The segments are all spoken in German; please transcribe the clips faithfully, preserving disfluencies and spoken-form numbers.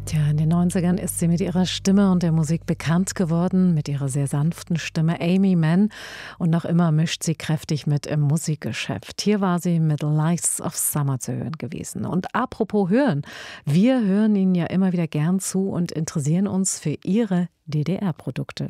Tja, in den neunzigern ist sie mit ihrer Stimme und der Musik bekannt geworden, mit ihrer sehr sanften Stimme Aimee Mann. Und noch immer mischt sie kräftig mit im Musikgeschäft. Hier war sie mit Lights of Summer zu hören gewesen. Und apropos hören, wir hören Ihnen ja immer wieder gern zu und interessieren uns für Ihre D D R-Produkte.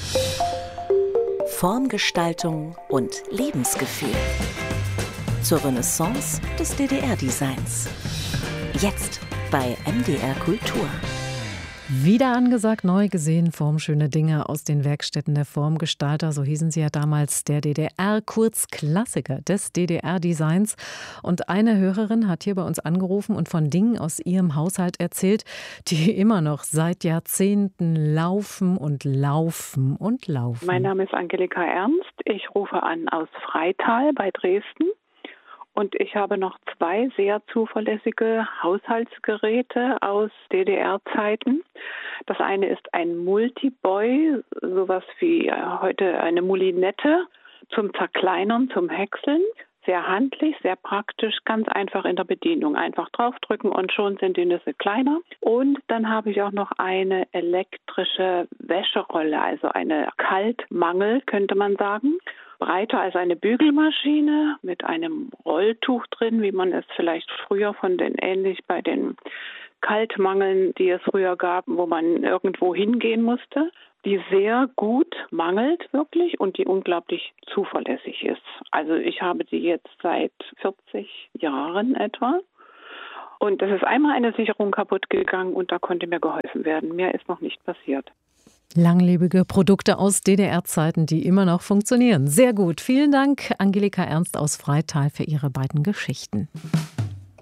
Formgestaltung und Lebensgefühl. Zur Renaissance des D D R-Designs. Jetzt bei M D R Kultur. Wieder angesagt, neu gesehen, formschöne Dinge aus den Werkstätten der Formgestalter, so hießen sie ja damals, der D D R, kurz Klassiker des D D R-Designs. Und eine Hörerin hat hier bei uns angerufen und von Dingen aus ihrem Haushalt erzählt, die immer noch seit Jahrzehnten laufen und laufen und laufen. Mein Name ist Angelika Ernst, ich rufe an aus Freital bei Dresden. Und ich habe noch zwei sehr zuverlässige Haushaltsgeräte aus D D R-Zeiten. Das eine ist ein Multiboy, sowas wie heute eine Moulinette zum Zerkleinern, zum Häckseln. Sehr handlich, sehr praktisch, ganz einfach in der Bedienung. Einfach draufdrücken und schon sind die Nüsse kleiner. Und dann habe ich auch noch eine elektrische Wäscherolle, also eine Kaltmangel, könnte man sagen. Breiter als eine Bügelmaschine mit einem Rolltuch drin, wie man es vielleicht früher von den ähnlich bei den Kaltmangeln, die es früher gab, wo man irgendwo hingehen musste, die sehr gut mangelt wirklich und die unglaublich zuverlässig ist. Also ich habe die jetzt seit vierzig Jahren etwa. Und es ist einmal eine Sicherung kaputt gegangen und da konnte mir geholfen werden. Mehr ist noch nicht passiert. Langlebige Produkte aus D D R-Zeiten, die immer noch funktionieren. Sehr gut. Vielen Dank, Angelika Ernst aus Freital, für Ihre beiden Geschichten.